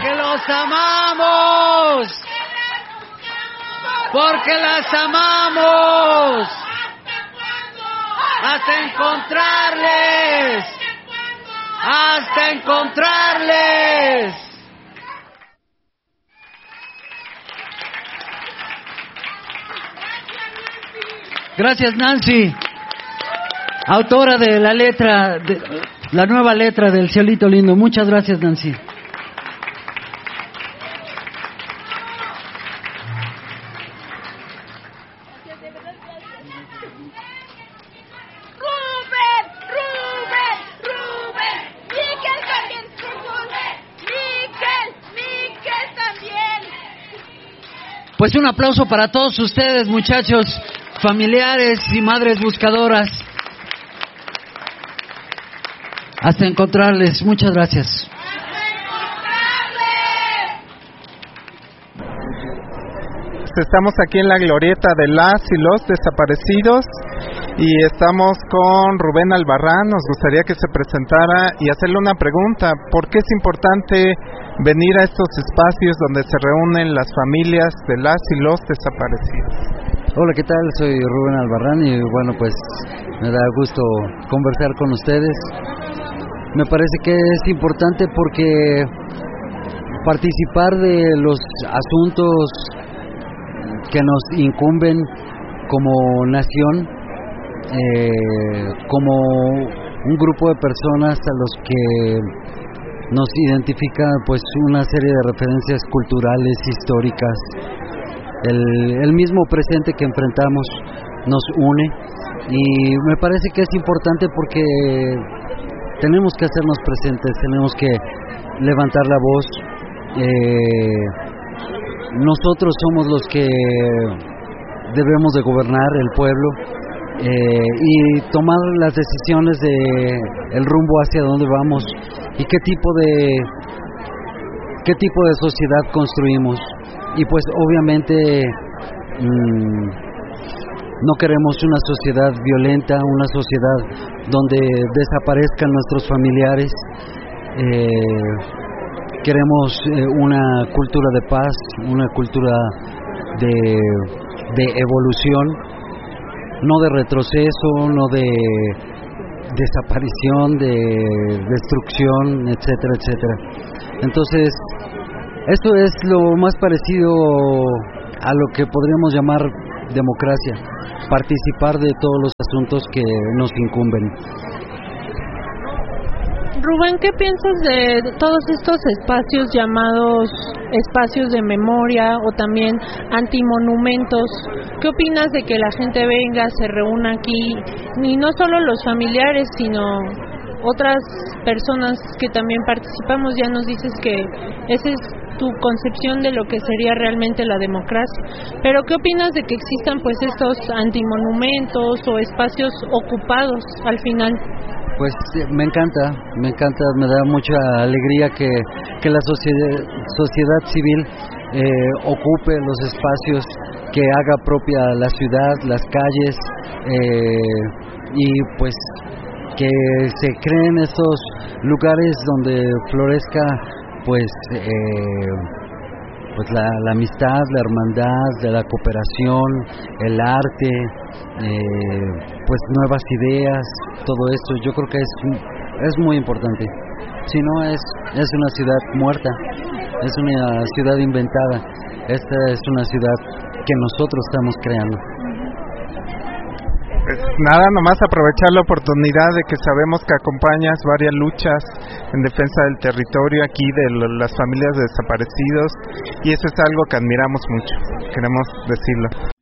porque los amamos, porque las amamos, hasta encontrarles, hasta encontrarles. Gracias, Nancy, autora de la letra, de la nueva letra del Cielito Lindo. Muchas gracias, Nancy. Pues un aplauso para todos ustedes, muchachos, familiares y madres buscadoras. Hasta encontrarles. Muchas gracias. Estamos aquí en la glorieta de las y los desaparecidos y estamos con Rubén Albarrán. Nos gustaría que se presentara y hacerle una pregunta. ¿Por qué es importante venir a estos espacios donde se reúnen las familias de las y los desaparecidos? Hola, ¿qué tal? Soy Rubén Albarrán y bueno, pues me da gusto conversar con ustedes. Me parece que es importante porque participar de los asuntos que nos incumben como nación, como un grupo de personas a los que nos identifica pues una serie de referencias culturales, históricas. El mismo presente que enfrentamos nos une y me parece que es importante porque tenemos que hacernos presentes, tenemos que levantar la voz. Nosotros somos los que debemos de gobernar el pueblo y tomar las decisiones de el rumbo hacia dónde vamos y qué tipo de sociedad construimos. Y pues obviamente no queremos una sociedad violenta, una sociedad donde desaparezcan nuestros familiares. Queremos una cultura de paz, una cultura de evolución, no de retroceso, no de desaparición, de destrucción, etcétera, etcétera. Entonces, esto es lo más parecido a lo que podríamos llamar democracia, participar de todos los asuntos que nos incumben. Rubén, ¿qué piensas de todos estos espacios llamados espacios de memoria o también antimonumentos? ¿Qué opinas de que la gente venga, se reúna aquí, y no solo los familiares, sino otras personas que también participamos? Ya nos dices que esa es tu concepción de lo que sería realmente la democracia, pero ¿qué opinas de que existan pues estos antimonumentos o espacios ocupados al final? Pues me encanta, me da mucha alegría que la sociedad civil ocupe los espacios, que haga propia la ciudad, las calles, y pues que se creen estos lugares donde florezca pues la amistad, la hermandad, la cooperación, el arte, pues nuevas ideas, todo esto. Yo creo que es muy importante. Si no, es una ciudad muerta, es una ciudad inventada. Esta es una ciudad que nosotros estamos creando. Pues nada, nomás aprovechar la oportunidad de que sabemos que acompañas varias luchas en defensa del territorio aquí, de las familias de desaparecidos, y eso es algo que admiramos mucho, queremos decirlo.